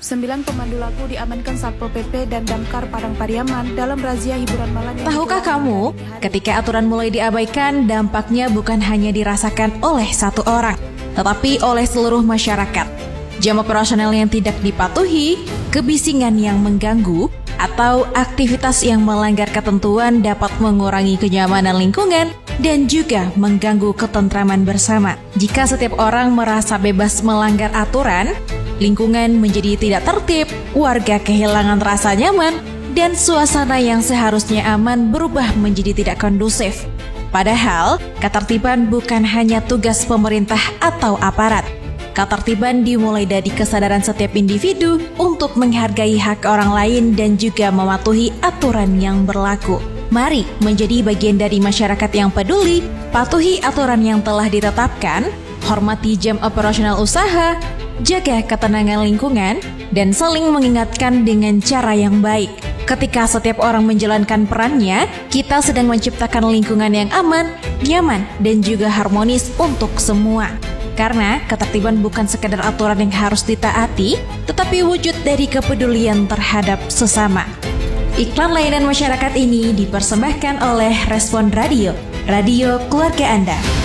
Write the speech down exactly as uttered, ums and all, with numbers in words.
Sembilan pemandu lagu diamankan Satpol P P dan Damkar Padang Pariaman dalam razia hiburan malam. Tahukah kamu, ketika aturan mulai diabaikan, dampaknya bukan hanya dirasakan oleh satu orang, tetapi oleh seluruh masyarakat. Jam operasional yang tidak dipatuhi, kebisingan yang mengganggu, atau aktivitas yang melanggar ketentuan dapat mengurangi kenyamanan lingkungan dan juga mengganggu ketentraman bersama. Jika setiap orang merasa bebas melanggar aturan, lingkungan menjadi tidak tertib, warga kehilangan rasa nyaman, dan suasana yang seharusnya aman berubah menjadi tidak kondusif. Padahal, ketertiban bukan hanya tugas pemerintah atau aparat. Ketertiban dimulai dari kesadaran setiap individu untuk menghargai hak orang lain dan juga mematuhi aturan yang berlaku. Mari menjadi bagian dari masyarakat yang peduli, patuhi aturan yang telah ditetapkan, hormati jam operasional usaha, jaga ketenangan lingkungan, dan saling mengingatkan dengan cara yang baik. Ketika setiap orang menjalankan perannya, kita sedang menciptakan lingkungan yang aman, nyaman, dan juga harmonis untuk semua. Karena ketertiban bukan sekedar aturan yang harus ditaati, tetapi wujud dari kepedulian terhadap sesama. Iklan layanan masyarakat ini dipersembahkan oleh Respon Radio, radio keluarga Anda.